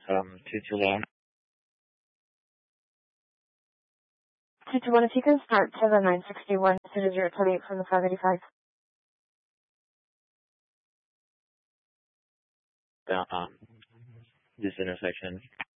221. 221, if you can start to the 961, as soon as you're turning from the 585. This intersection.